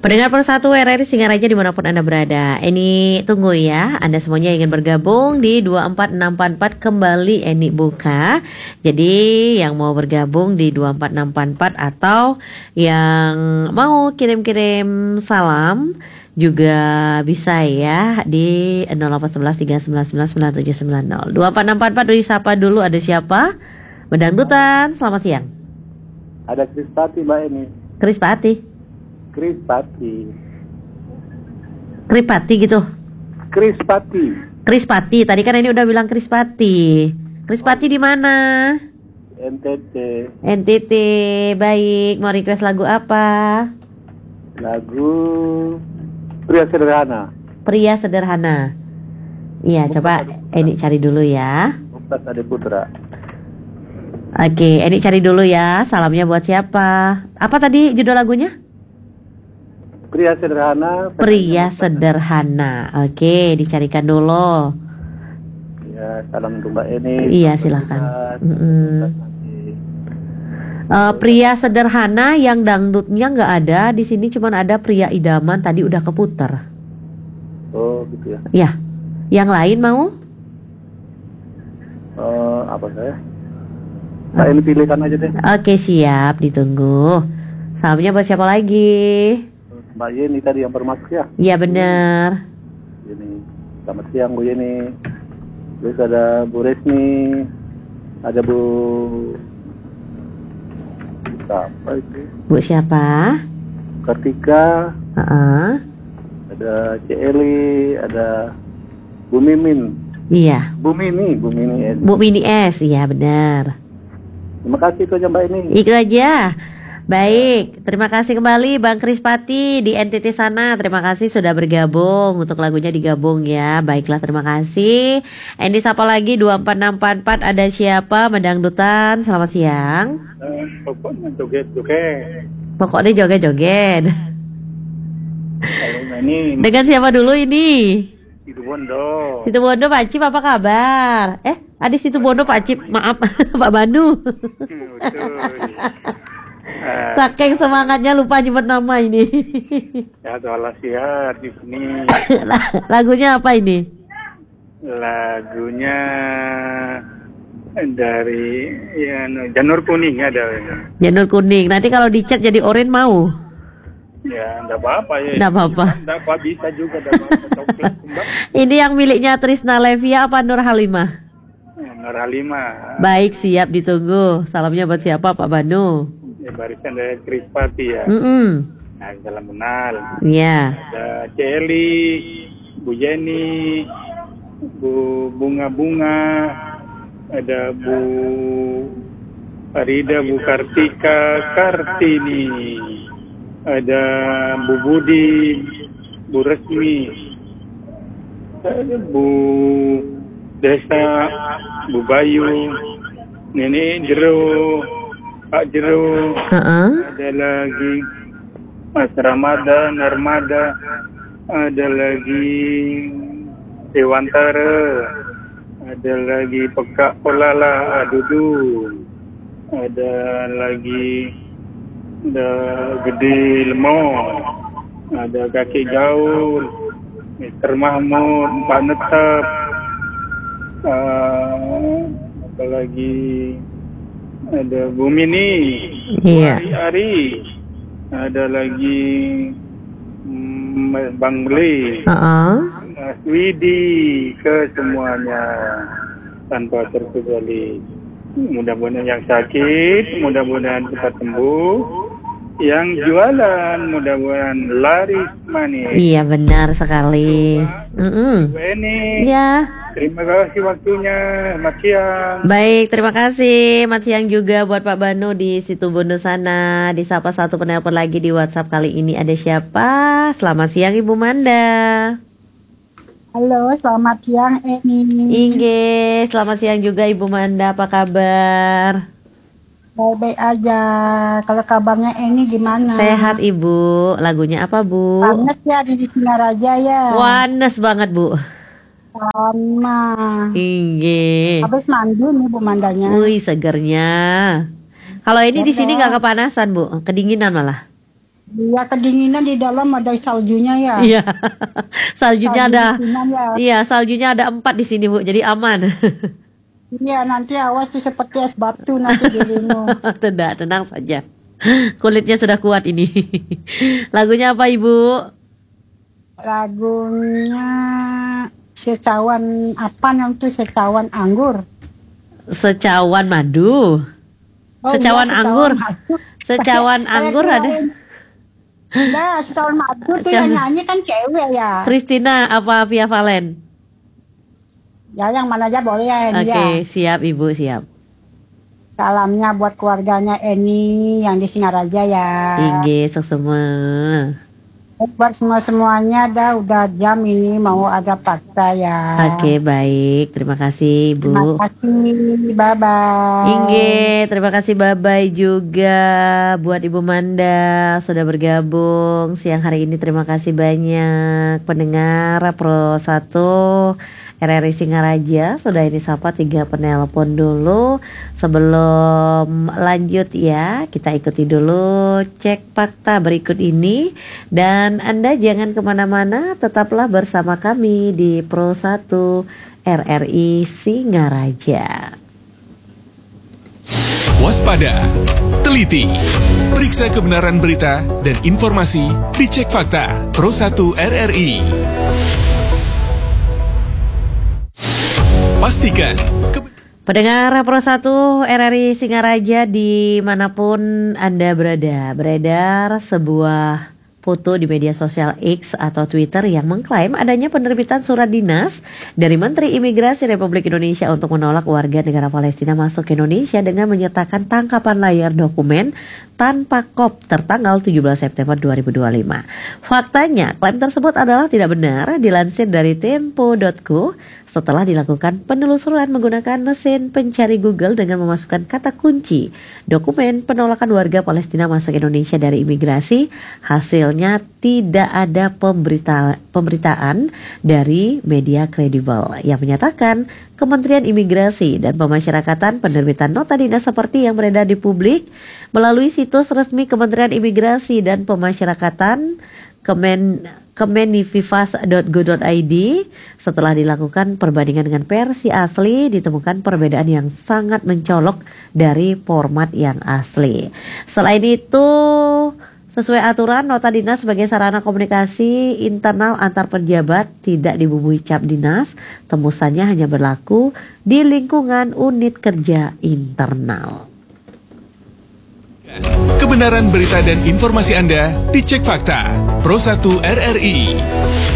Pendengar Persatu RRI Singaraja dimanapun Anda berada, Eni tunggu ya. Anda semuanya ingin bergabung di 24644 kembali Eni buka. Jadi yang mau bergabung di 24644 atau yang mau kirim-kirim salam juga bisa ya di 0811 399 9790. 24644 disapa dulu, ada siapa? Bedangdutan, selamat siang. Ada Krispati Mbak Eni. Krispati. Kripati gitu. Krispati. Tadi kan ini udah bilang Krispati. Krispati di mana? NTT. Baik. Mau request lagu apa? Lagu Pria Sederhana. Iya, coba Eni cari dulu ya. Ustaz Ade Putra. Oke, Eni cari dulu ya. Salamnya buat siapa? Apa tadi judul lagunya? Pria Sederhana. Oke, dicarikan dulu. Ya, salam untuk Mbak Eni. Iya, silakan. Pria Sederhana yang dangdutnya nggak ada di sini, cuman ada Pria Idaman, tadi udah keputar. Oh, gitu ya. Ya, yang lain mau? Apa saya? Mbak Eni pilihkan aja deh. Oke, siap, ditunggu. Salamnya buat siapa lagi? Mbak Yeni tadi yang bermasuk ya? Iya, benar. Yeni. Selamat siang Bu Yeni. Terus ada Bu Resmi, ada Bu apa itu? Bu siapa? Kartika. Ada Celi, ada Bu Mimin. Iya. Bu Mini S. Bu Mini S, iya benar. Terima kasih itu aja Mbak Eni. Itu aja. Baik, terima kasih kembali Bang Krispati di NTT sana. Terima kasih sudah bergabung, untuk lagunya digabung ya. Baiklah, terima kasih. Eni sapa lagi 24644, ada siapa? Medangdutan, selamat siang. Pokoknya joget-joget. Pokoknya joget-joget. Kalau ini dengan siapa dulu ini? Situbondo Pak Cip, apa kabar? Adik Situbondo Pak Cip, maaf Pak Banu. Saking semangatnya lupa nyebut nama ini. Ya, sehat di sini. Lagunya apa ini? Lagunya dari Janur Kuning ada. Janur Kuning. Nanti kalau dicat jadi oren mau? Ya, enggak apa-apa ya. Enggak apa-apa. Enggak apa bisa juga coklat. Ini yang miliknya Trisna Levia apa Nur Halimah? Nur Halimah. Baik, siap, ditunggu. Salamnya buat siapa Pak Banu? Barisan dari Krispati ya. Nah, salam kenal. Iya. Ada Celi, Bu Yeni, Bu Bunga-Bunga, ada Bu Farida, Bu Kartika, Kartini, ada Bu Budi, Bu Resmi, Bu Desa, Bu Bayu, Nenek Jero, Pak Jero, ada lagi Mas Ramadan, Narmada, ada lagi Dewantara, ada lagi Pekak Polala, Adudu, ada lagi Gede Lemon, ada Kaki Gaul, Mr. Mahmud, Pak Netap, apa lagi, ada Bu Mini, Ari, ada lagi Bang Beli, Mas Widi, ke semuanya tanpa terkecuali. Mudah-mudahan yang sakit, mudah-mudahan cepat sembuh. Yang jualan, mudah-mudahan laris manis. Iya, benar sekali. Ini. Ya. Terima kasih waktunya, selamat siang. Baik, terima kasih. Selamat siang juga buat Pak Banu di Situbondo sana. Disapa satu penelpon lagi di WhatsApp kali ini. Ada siapa? Selamat siang Ibu Manda. Halo, selamat siang Eni. Inge, selamat siang juga Ibu Manda. Apa kabar? Baik-baik aja. Kalau kabarnya Eni gimana? Sehat Ibu. Lagunya apa Bu? Panas ya di Singaraja ya. Panas banget Bu. Sama. Inge. Habis mandi nih Bu Mandanya. Wih, segernya. Kalau ini di sini nggak kepanasan Bu, kedinginan malah. Iya, kedinginan di dalam ada saljunya ya. Iya, saljunya Salju ada. bikinan ya. Iya, saljunya ada 4 di sini Bu, jadi aman. Iya, nanti awas tuh seperti es batu nanti dirimu. Tenang saja. Kulitnya sudah kuat ini. Lagunya apa Ibu? Lagunya secawan apa yang tuh secawan anggur. Secawan madu. Oh Secawan iya, anggur. secawan madu. Secawan anggur ada. Enggak, secawan madu tuh yang nyanyi kan cewek ya. Christina apa Via Valen? Ya yang mana aja boleh ya. Oke, siap Ibu, siap. Salamnya buat keluarganya Eni yang di Singaraja ya. Inge, sok semua. Buat semuanya udah jam ini mau ada fakta ya. Oke, baik. Terima kasih Ibu. Terima kasih, bye-bye. Inge, terima kasih bye-bye juga buat Ibu Manda sudah bergabung siang hari ini. Terima kasih banyak pendengar Pro 1 RRI Singaraja. Sudah ini sapa 3 penelpon dulu. Sebelum lanjut ya, kita ikuti dulu cek fakta berikut ini. Dan Anda jangan kemana-mana, tetaplah bersama kami di Pro 1 RRI Singaraja. Waspada, teliti, periksa kebenaran berita dan informasi di Cek Fakta Pro 1 RRI. Pastikan Pendengar Pro 1 RRI Singaraja dimanapun Anda berada, beredar sebuah foto di media sosial X atau Twitter yang mengklaim adanya penerbitan surat dinas dari Menteri Imigrasi Republik Indonesia untuk menolak warga negara Palestina masuk ke Indonesia dengan menyertakan tangkapan layar dokumen tanpa kop tertanggal 17 September 2025. Faktanya, klaim tersebut adalah tidak benar, dilansir dari tempo.co setelah dilakukan penelusuran menggunakan mesin pencari Google dengan memasukkan kata kunci dokumen penolakan warga Palestina masuk Indonesia dari imigrasi. Hasilnya tidak ada pemberitaan dari media kredibel yang menyatakan Kementerian Imigrasi dan Pemasyarakatan penerbitan nota dinas seperti yang beredar di publik melalui situs resmi Kementerian Imigrasi dan Pemasyarakatan kemenivivas.go.id. Setelah dilakukan perbandingan dengan versi asli, ditemukan perbedaan yang sangat mencolok dari format yang asli. Selain itu, sesuai aturan, nota dinas sebagai sarana komunikasi internal antar pejabat tidak dibubuhi cap dinas. Tembusannya hanya berlaku di lingkungan unit kerja internal. kebenaran berita dan informasi Anda di Cek Fakta Pro 1 RRI.